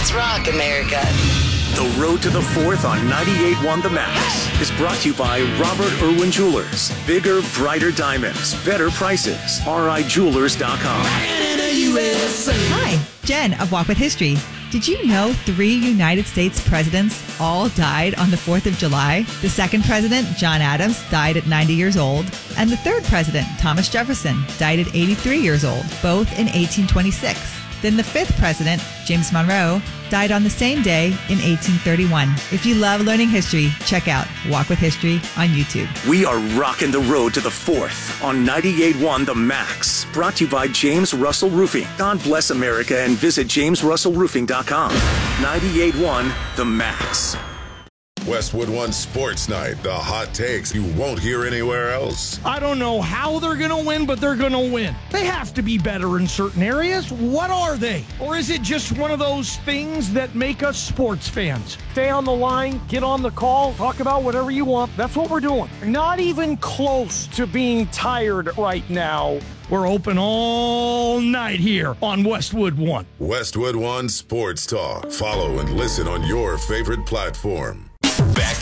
Let's rock, America. The Road to the Fourth on 98.1 The Max is brought to you by Robert Irwin Jewelers. Bigger, brighter diamonds, better prices. RIJewelers.com. Hi, Jen of Walk with History. Did you know 3 United States presidents all died on the 4th of July? The second president, John Adams, died at 90 years old. And the third president, Thomas Jefferson, died at 83 years old, both in 1826. Then the fifth president, James Monroe, died on the same day in 1831. If you love learning history, check out Walk with History on YouTube. We are rocking the road to the fourth on 98.1 The Max. Brought to you by James Russell Roofing. God bless America and visit jamesrussellroofing.com. 98.1 The Max. Westwood One Sports Night. The hot takes you won't hear anywhere else. I don't know how they're going to win, but they're going to win. They have to be better in certain areas. What are they? Or is it just one of those things that make us sports fans? Stay on the line, get on the call, talk about whatever you want. That's what we're doing. Not even close to being tired right now. We're open all night here on Westwood One. Westwood One Sports Talk. Follow and listen on your favorite platform. Back